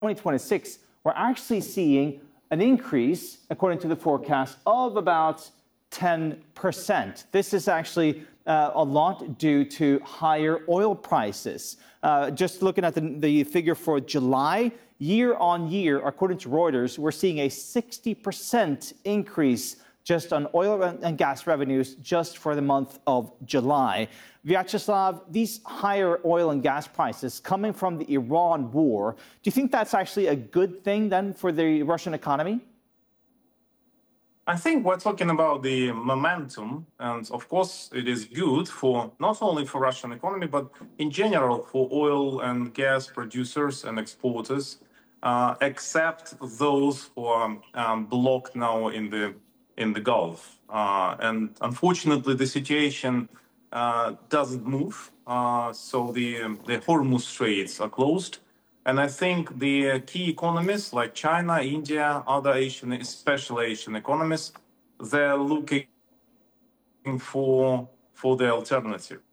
2026, we're actually seeing an increase, according to the forecast, of about 10%. This is actually a lot due to higher oil prices. Just looking at the figure for July, year on year, according to Reuters, we're seeing a 60% increase just on oil and gas revenues just for the month of July. Vyacheslav, these higher oil and gas prices coming from the Iran war, do you think that's actually a good thing then for the Russian economy? I think we're talking about the momentum, and of course it is good for not only for Russian economy, but in general for oil and gas producers and exporters, except those who are blocked now in the Gulf. And unfortunately, the situation doesn't move. So the Hormuz Straits are closed. And I think the key economies like China, India, other Asian, especially Asian economies, they're looking for the alternative.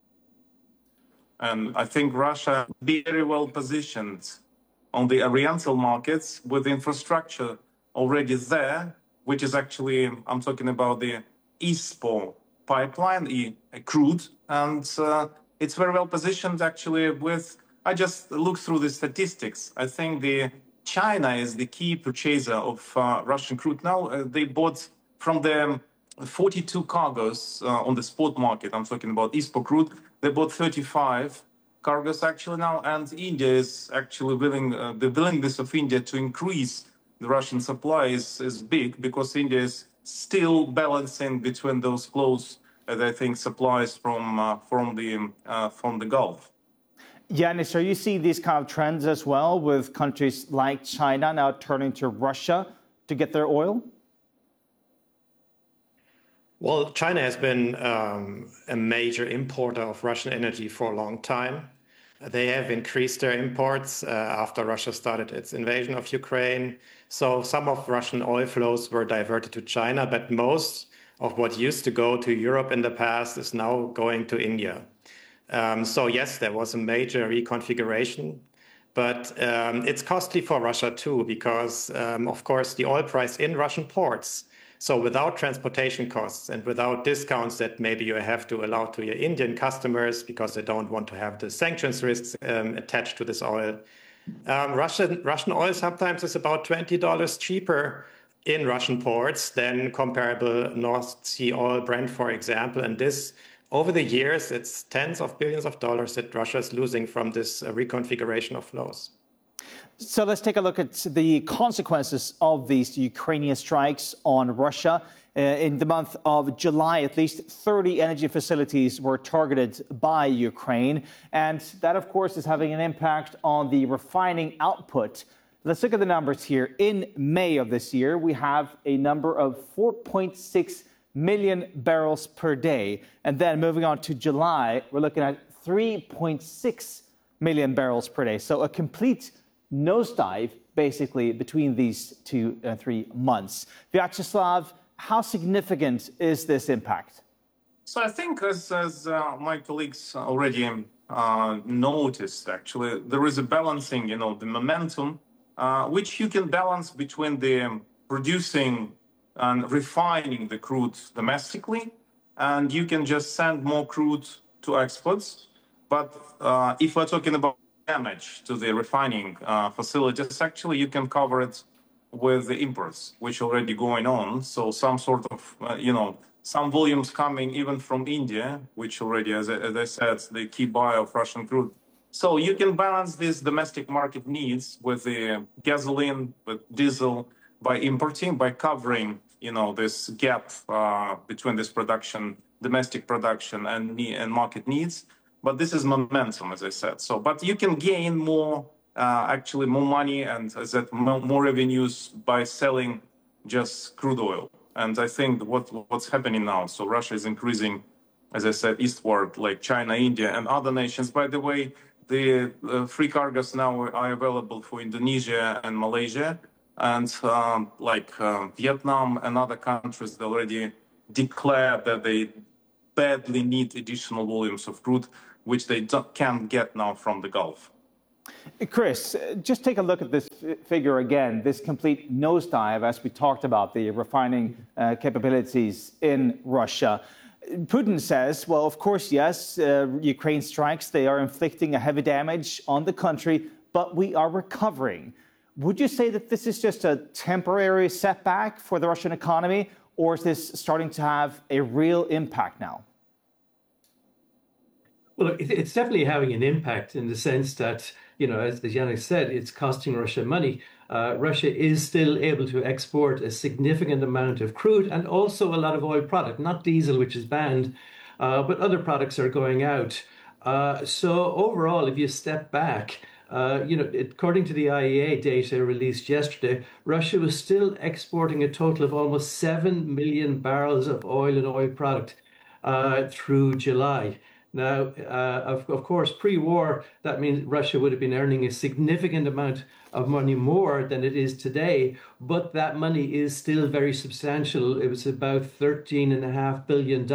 And I think Russia is very well positioned on the Oriental markets with infrastructure already there, which is actually, I'm talking about the ISPO pipeline, crude, and it's very well positioned actually with, I just looked through the statistics. I think China is the key purchaser of Russian crude now. They bought from the 42 cargoes on the spot market. I'm talking about ISPO crude. They bought 35 cargoes actually now, and India is actually willing. The willingness of India to increase the Russian supply is big because India is still balancing between those flows that I think supplies from the Gulf. Yanis, so you see these kind of trends as well with countries like China now turning to Russia to get their oil? Well, China has been a major importer of Russian energy for a long time. They have increased their imports after Russia started its invasion of Ukraine. So some of Russian oil flows were diverted to China, but most of what used to go to Europe in the past is now going to India. So yes, there was a major reconfiguration, but it's costly for Russia too, because of course the oil price in Russian ports, so without transportation costs and without discounts that maybe you have to allow to your Indian customers because they don't want to have the sanctions risks attached to this oil. Russian oil sometimes is about $20 cheaper in Russian ports than comparable North Sea oil, Brent, for example. And this, over the years, it's tens of billions of dollars that Russia is losing from this reconfiguration of flows. So let's take a look at the consequences of these Ukrainian strikes on Russia. In the month of July, at least 30 energy facilities were targeted by Ukraine. And that, of course, is having an impact on the refining output. Let's look at the numbers here. In May of this year, we have a number of 4.6 million barrels per day. And then moving on to July, we're looking at 3.6 million barrels per day. So a complete nosedive, basically, between these 3 months. Vyacheslav, how significant is this impact? So I think, as my colleagues already noticed, actually, there is a balancing, the momentum, which you can balance between the producing and refining the crude domestically, and you can just send more crude to exports. But if we're talking about damage to the refining facilities, actually, you can cover it with the imports, which already going on. So some sort of, some volumes coming even from India, which already, as I said, the key buyer of Russian crude. So you can balance these domestic market needs with the gasoline, with diesel, by importing, by covering, this gap between this production, domestic production and market needs. But this is momentum, as I said. So, but you can gain more, actually more money and as that more revenues by selling just crude oil. And I think what's happening now, so Russia is increasing, as I said, eastward, like China, India, and other nations. By the way, the free cargoes now are available for Indonesia and Malaysia, and Vietnam and other countries that already declared that they badly need additional volumes of crude, which they can't get now from the Gulf. Chris, just take a look at this figure again, this complete nosedive, as we talked about, the refining capabilities in Russia. Putin says, well, of course, yes, Ukraine strikes, they are inflicting a heavy damage on the country, but we are recovering. Would you say that this is just a temporary setback for the Russian economy, or is this starting to have a real impact now? Well, it's definitely having an impact in the sense that, as Yannick said, it's costing Russia money. Russia is still able to export a significant amount of crude and also a lot of oil product, not diesel, which is banned, but other products are going out. So overall, if you step back, according to the IEA data released yesterday, Russia was still exporting a total of almost 7 million barrels of oil and oil product through July. Now, of course, pre-war, that means Russia would have been earning a significant amount of money more than it is today, but that money is still very substantial. It was about $13.5 billion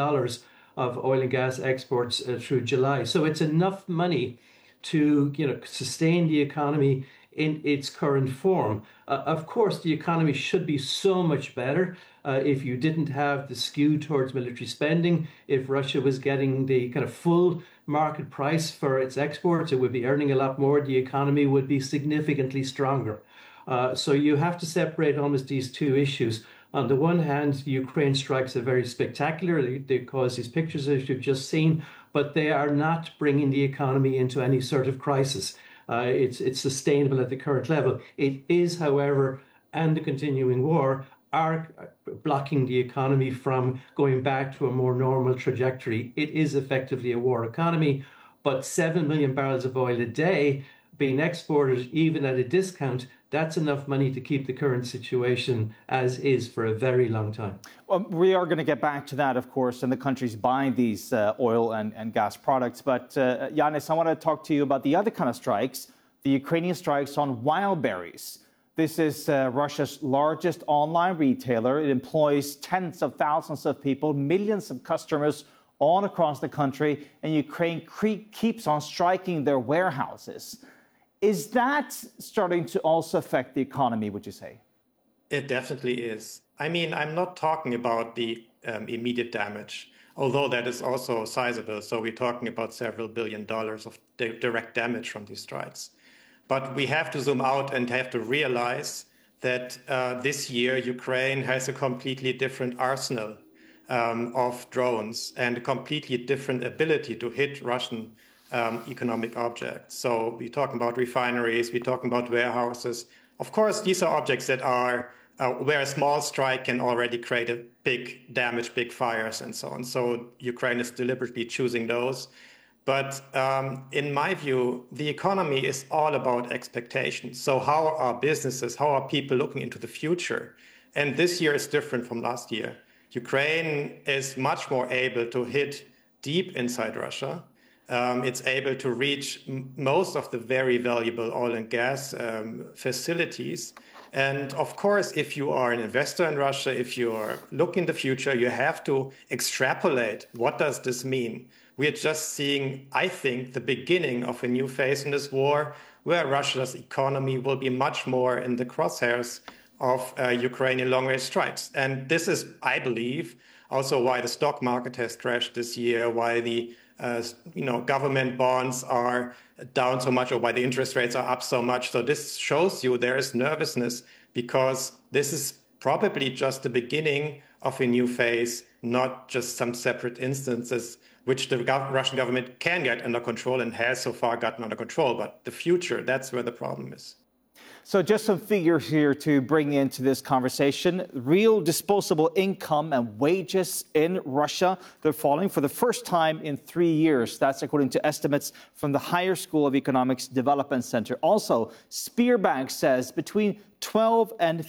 of oil and gas exports through July. So it's enough money to sustain the economy in its current form. Of course, the economy should be so much better if you didn't have the skew towards military spending. If Russia was getting the kind of full market price for its exports, it would be earning a lot more. The economy would be significantly stronger. So you have to separate almost these two issues. On the one hand, Ukraine strikes are very spectacular. They cause these pictures as you've just seen, but they are not bringing the economy into any sort of crisis. It's sustainable at the current level. It is, however, and the continuing war are blocking the economy from going back to a more normal trajectory. It is effectively a war economy, but 7 million barrels of oil a day being exported, even at a discount, that's enough money to keep the current situation as is for a very long time. Well, we are going to get back to that, of course, and the countries buying these oil and gas products. But Yanis, I want to talk to you about the other kind of strikes, the Ukrainian strikes on wild berries. This is Russia's largest online retailer. It employs tens of thousands of people, millions of customers all across the country, and Ukraine keeps on striking their warehouses. Is that starting to also affect the economy, would you say? It definitely is. I mean, I'm not talking about the immediate damage, although that is also sizable. So we're talking about several $1 billion of direct damage from these strikes. But we have to zoom out and have to realize that this year, Ukraine has a completely different arsenal of drones and a completely different ability to hit Russian economic objects. So we're talking about refineries, we're talking about warehouses. Of course, these are objects that are where a small strike can already create a big damage, big fires, and so on. So Ukraine is deliberately choosing those. But in my view, the economy is all about expectations. So how are businesses, how are people looking into the future? And this year is different from last year. Ukraine is much more able to hit deep inside Russia. It's able to reach most of the very valuable oil and gas facilities. And of course, if you are an investor in Russia, if you are looking in the future, you have to extrapolate. What does this mean? We are just seeing, I think, the beginning of a new phase in this war, where Russia's economy will be much more in the crosshairs of Ukrainian long-range strikes. And this is, I believe, also why the stock market has crashed this year, why the government bonds are down so much, or why the interest rates are up so much. So this shows you there is nervousness, because this is probably just the beginning of a new phase, not just some separate instances which the Russian government can get under control and has so far gotten under control. But the future, that's where the problem is. So just some figures here to bring into this conversation. Real disposable income and wages in Russia, they're falling for the first time in 3 years. That's according to estimates from the Higher School of Economics Development Center. Also, Sberbank says between 12 and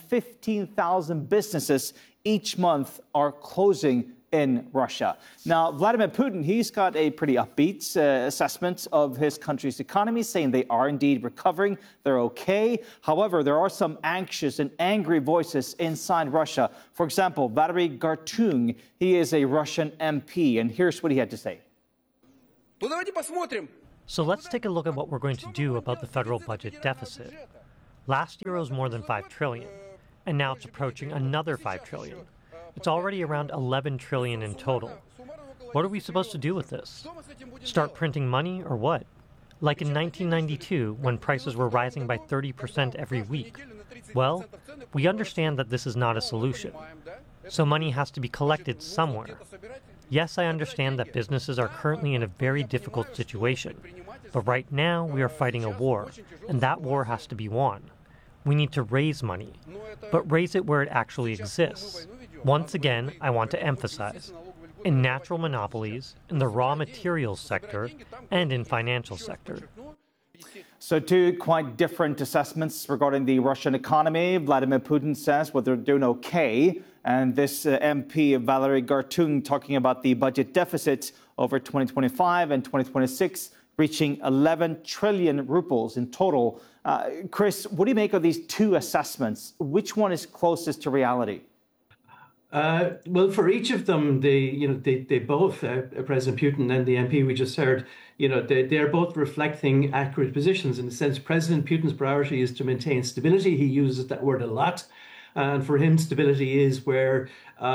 15,000 businesses each month are closing in Russia. Now, Vladimir Putin, he's got a pretty upbeat assessment of his country's economy, saying they are indeed recovering, they're okay. However, there are some anxious and angry voices inside Russia. For example, Valery Gartung, he is a Russian MP, and here's what he had to say. So let's take a look at what we're going to do about the federal budget deficit. Last year it was more than 5 trillion, and now it's approaching another 5 trillion. It's already around 11 trillion in total. What are we supposed to do with this? Start printing money or what? Like in 1992, when prices were rising by 30% every week. Well, we understand that this is not a solution. So money has to be collected somewhere. Yes, I understand that businesses are currently in a very difficult situation. But right now, we are fighting a war, and that war has to be won. We need to raise money, but raise it where it actually exists. Once again, I want to emphasize, in natural monopolies, in the raw materials sector, and in financial sector. So two quite different assessments regarding the Russian economy. Vladimir Putin says, well, they're doing okay. And this MP, Valery Gartung, talking about the budget deficit over 2025 and 2026, reaching 11 trillion rubles in total. Chris, what do you make of these two assessments? Which one is closest to reality? Well, for each of them, they both, President Putin and the MP we just heard, they're both reflecting accurate positions. In the sense, President Putin's priority is to maintain stability. He uses that word a lot. And for him, stability is where,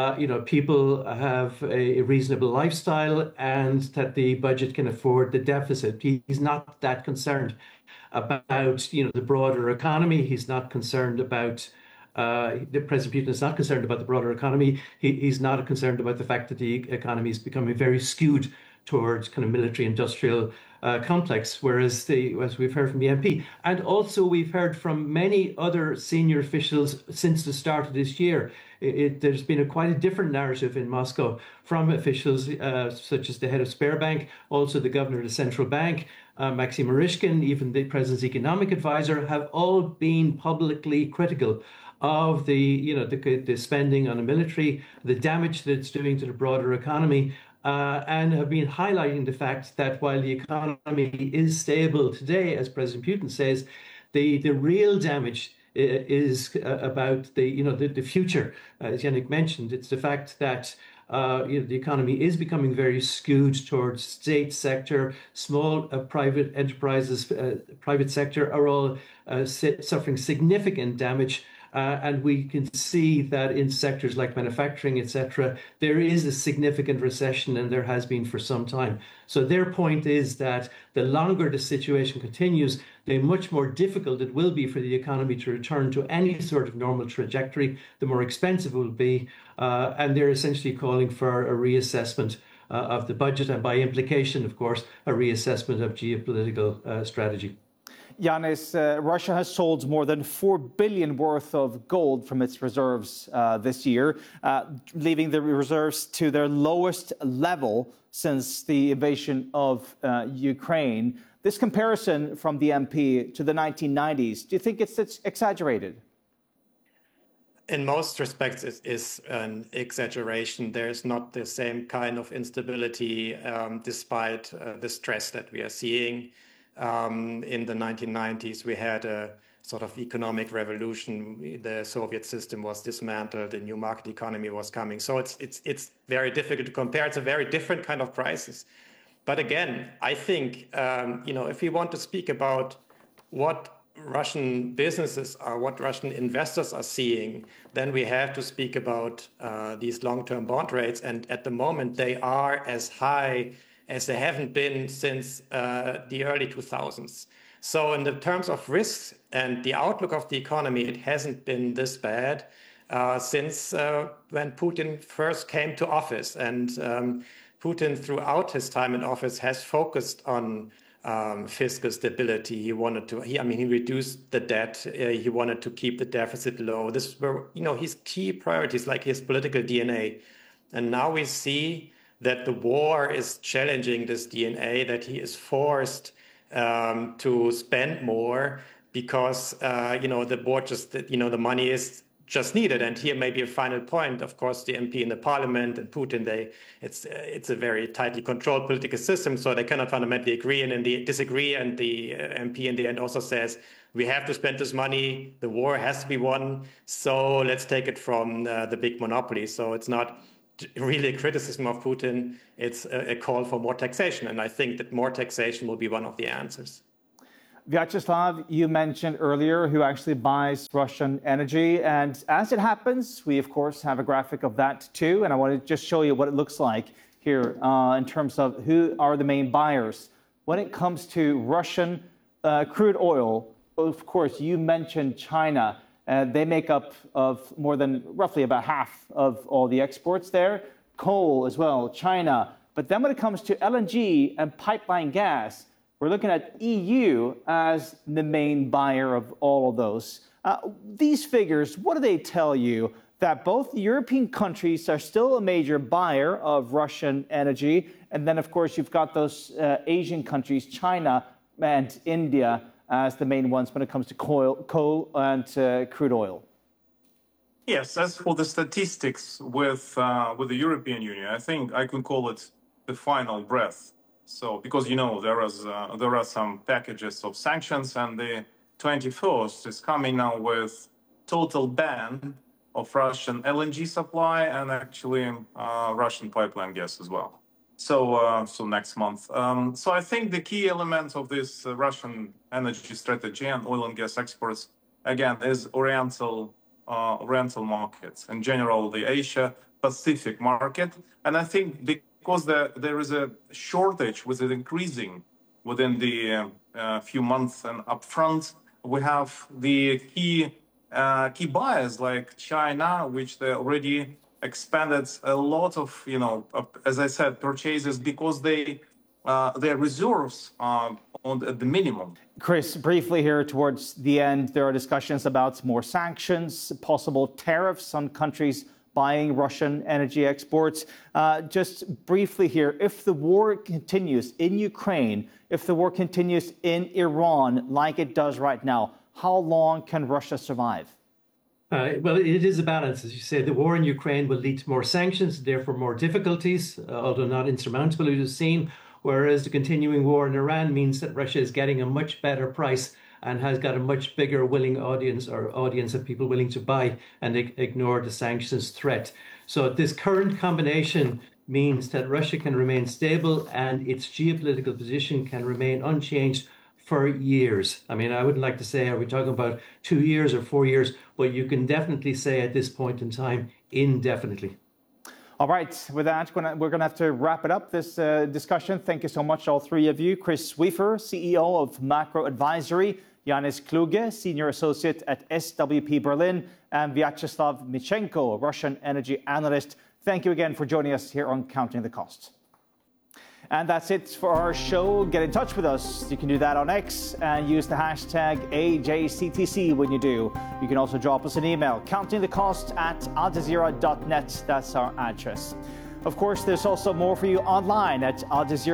people have a reasonable lifestyle and that the budget can afford the deficit. He's not that concerned about, the broader economy. He's not concerned about President Putin is not concerned about the broader economy. He's not concerned about the fact that the economy is becoming very skewed towards kind of military-industrial complex, whereas as we've heard from the MP. And also we've heard from many other senior officials since the start of this year. There's been quite a different narrative in Moscow from officials such as the head of Sberbank, also the governor of the central bank, Maxim Orishkin, even the president's economic advisor, have all been publicly critical of the spending on the military, the damage that it's doing to the broader economy, and have been highlighting the fact that while the economy is stable today, as President Putin says, the real damage is about the future. As Yannick mentioned, it's the fact that the economy is becoming very skewed towards state sector, small private enterprises, private sector are all suffering significant damage. And we can see that in sectors like manufacturing, etc., there is a significant recession, and there has been for some time. So their point is that the longer the situation continues, the much more difficult it will be for the economy to return to any sort of normal trajectory, the more expensive it will be. And they're essentially calling for a reassessment of the budget, and by implication, of course, a reassessment of geopolitical strategy. Yanis, Russia has sold more than 4 billion worth of gold from its reserves this year, leaving the reserves to their lowest level since the invasion of Ukraine. This comparison from the MP to the 1990s, do you think it's exaggerated? In most respects, it is an exaggeration. There's not the same kind of instability despite the stress that we are seeing. In the 1990s, we had a sort of economic revolution. The Soviet system was dismantled. The new market economy was coming. So it's very difficult to compare. It's a very different kind of crisis. But again, I think, if we want to speak about what Russian businesses are, what Russian investors are seeing, then we have to speak about these long-term bond rates. And at the moment, they are as high as they haven't been since the early 2000s. So in the terms of risks and the outlook of the economy, it hasn't been this bad since when Putin first came to office. And Putin, throughout his time in office, has focused on fiscal stability. He reduced the debt. He wanted to keep the deficit low. This were, his key priorities, like his political DNA. And now we see that the war is challenging this DNA, that he is forced to spend more because, the war the money is just needed. And here may be a final point. Of course, the MP in the parliament and Putin, it's a very tightly controlled political system, so they cannot fundamentally agree and disagree. And the MP in the end also says, we have to spend this money. The war has to be won. So let's take it from the big monopoly. So it's not really a criticism of Putin. It's a call for more taxation. And I think that more taxation will be one of the answers. Vyacheslav, you mentioned earlier who actually buys Russian energy. And as it happens, we, of course, have a graphic of that, too. And I want to just show you what it looks like here in terms of who are the main buyers. When it comes to Russian crude oil, of course, you mentioned China. They make up of more than roughly about half of all the exports there. Coal as well, China. But then when it comes to LNG and pipeline gas, we're looking at EU as the main buyer of all of those. These figures, what do they tell you? That both European countries are still a major buyer of Russian energy. And then, of course, you've got those Asian countries, China and India, as the main ones when it comes to coal and crude oil. Yes, as for the statistics with the European Union, I think I can call it the final breath. So, because, you know, there are some packages of sanctions, and the 21st is coming now with total ban of Russian LNG supply and actually Russian pipeline gas as well. So next month. So I think the key element of this Russian energy strategy and oil and gas exports, again, is Oriental markets, in general, the Asia-Pacific market. And I think because there is a shortage with it increasing within the few months and upfront, we have the key buyers like China, which they already expanded a lot of, as I said, purchases because their reserves are at the minimum. Chris, briefly here towards the end, there are discussions about more sanctions, possible tariffs on countries buying Russian energy exports. Just briefly here, if the war continues in Ukraine, if the war continues in Iran like it does right now, how long can Russia survive? Well, it is a balance. As you say, the war in Ukraine will lead to more sanctions, therefore more difficulties, although not insurmountable, as you've seen, whereas the continuing war in Iran means that Russia is getting a much better price and has got a much bigger willing audience or audience of people willing to buy and ignore the sanctions threat. So this current combination means that Russia can remain stable and its geopolitical position can remain unchanged for years. I mean, I wouldn't like to say, are we talking about 2 years or 4 years? But you can definitely say at this point in time, indefinitely. All right. With that, we're going to have to wrap it up, this discussion. Thank you so much, all three of you. Chris Sweefer, CEO of Macro Advisory, Yanis Kluge, Senior Associate at SWP Berlin, and Vyacheslav Michenko, a Russian energy analyst. Thank you again for joining us here on Counting the Cost. And that's it for our show. Get in touch with us. You can do that on X and use the hashtag AJCTC when you do. You can also drop us an email, countingthecost@aljazeera.net. That's our address. Of course, there's also more for you online at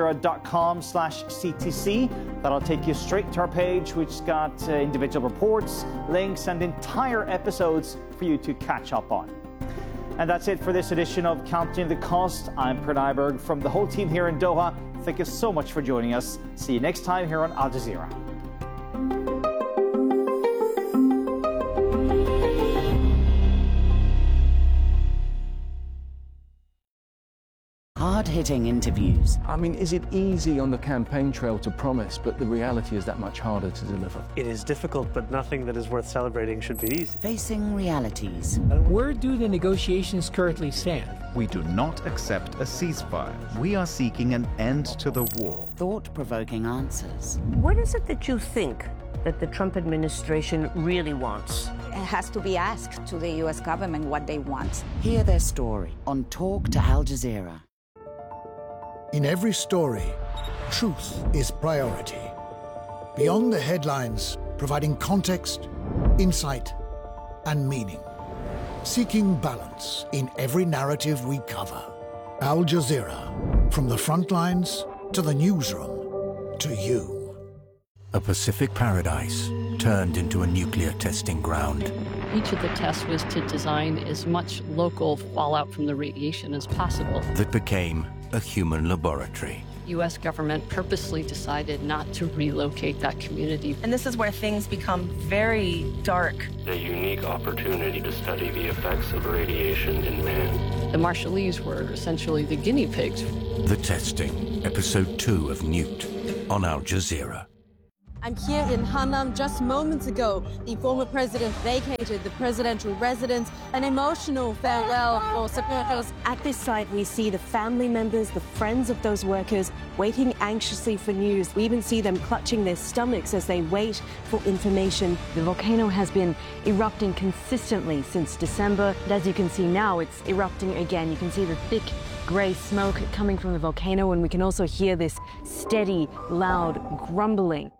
aljazeera.com/CTC. That'll take you straight to our page, which's got individual reports, links, and entire episodes for you to catch up on. And that's it for this edition of Counting the Cost. I'm Per Nyberg from the whole team here in Doha. Thank you so much for joining us. See you next time here on Al Jazeera. Hard-hitting interviews. I mean, is it easy on the campaign trail to promise, but the reality is that much harder to deliver? It is difficult, but nothing that is worth celebrating should be easy. Facing realities. Where do the negotiations currently stand? We do not accept a ceasefire. We are seeking an end to the war. Thought-provoking answers. What is it that you think that the Trump administration really wants? It has to be asked to the U.S. government what they want. Hear their story on Talk to Al Jazeera. In every story, truth is priority. Beyond the headlines, providing context, insight, and meaning. Seeking balance in every narrative we cover. Al Jazeera, from the front lines to the newsroom to you. A Pacific paradise turned into a nuclear testing ground. Each of the tests was to design as much local fallout from the radiation as possible. That became a human laboratory. U.S. government purposely decided not to relocate that community. And this is where things become very dark. A unique opportunity to study the effects of radiation in man. The Marshallese were essentially the guinea pigs. The Testing, Episode 2 of Newt, on Al Jazeera. I'm here in Hanam. Just moments ago, the former president vacated the presidential residence, an emotional farewell for supporters. At this site, we see the family members, the friends of those workers, waiting anxiously for news. We even see them clutching their stomachs as they wait for information. The volcano has been erupting consistently since December. And as you can see now, it's erupting again. You can see the thick grey smoke coming from the volcano, and we can also hear this steady, loud grumbling.